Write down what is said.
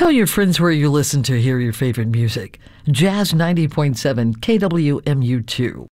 Tell your friends where you listen to hear your favorite music. Jazz 90.7 KWMU2.